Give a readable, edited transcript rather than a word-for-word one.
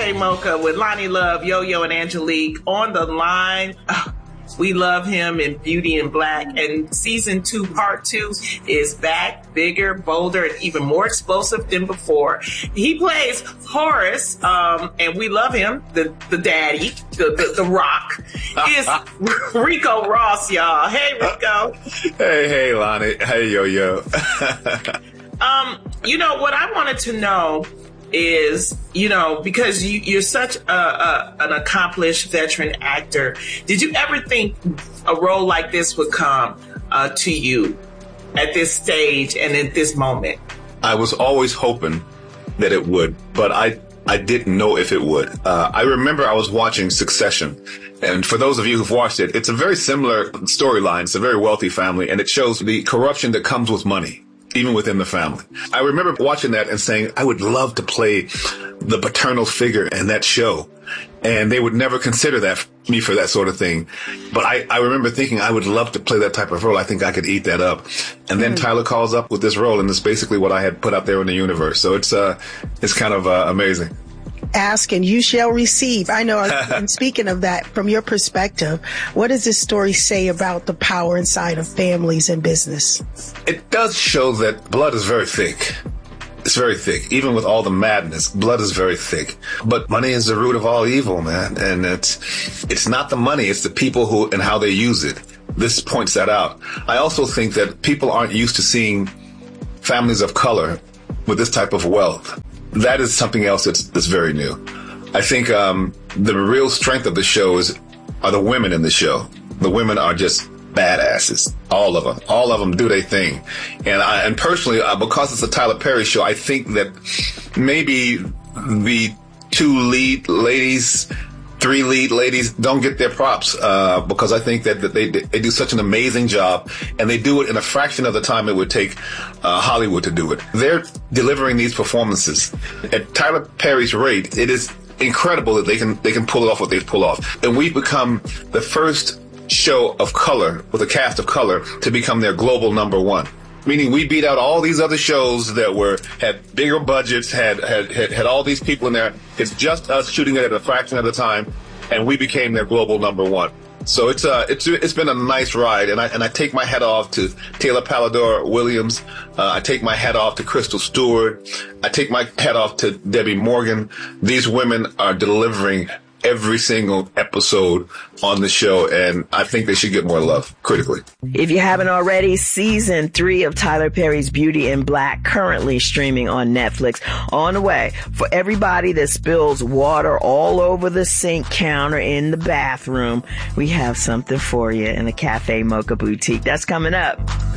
Cafe Mocha with Lonnie Love, Yo-Yo, and Angelique on the line. We love him in Beauty in Black, and season 2, part 2 is back, bigger, bolder, and even more explosive than before. He plays Horace, and we love him, the daddy, the rock, is Rico Ross, y'all. Hey, Rico. Hey, Lonnie. Hey, Yo-Yo. What I wanted to know is, because you're such an accomplished veteran actor, did you ever think a role like this would come to you at this stage and at this moment? I was always hoping that it would, but I didn't know if it would. I remember I was watching Succession, and for those of you who've watched it, it's a very similar storyline. It's a very wealthy family, and it shows the corruption that comes with money, even within the family. I remember watching that and saying, I would love to play the paternal figure in that show. And they would never consider me for that sort of thing. But I remember thinking I would love to play that type of role. I think I could eat that up. And then Tyler calls up with this role, and it's basically what I had put out there in the universe. So it's kind of amazing. Ask and you shall receive. I know. And speaking of that, from your perspective, what does this story say about the power inside of families and business? It does show that blood is very thick. It's very thick. Even with all the madness, blood is very thick. But money is the root of all evil, man. And it's not the money, it's the people who and how they use it. This points that out. I also think that people aren't used to seeing families of color with this type of wealth. That is something else that's very new. I think the real strength of the show are the women in the show. The women are just badasses. All of them do their thing. And personally, because it's a Tyler Perry show, I think that maybe the 2 lead ladies, 3 lead ladies don't get their props because I think that they do such an amazing job, and they do it in a fraction of the time it would take Hollywood to do it. They're delivering these performances at Tyler Perry's rate. It is incredible that they can pull it off what they pull off. And we've become the first show of color with a cast of color to become their global #1. Meaning we beat out all these other shows that had bigger budgets, had all these people in there. It's just us shooting it at a fraction of the time, and we became their global #1. So it's been a nice ride, and I take my hat off to Taylor Palador Williams. I take my hat off to Crystal Stewart. I take my hat off to Debbie Morgan. These women are delivering every single episode on the show, and I think they should get more love critically. If you haven't already, season 3 of Tyler Perry's Beauty in Black, currently streaming on Netflix, on the way. For everybody that spills water all over the sink counter in the bathroom, we have something for you in the Cafe Mocha Boutique. That's coming up.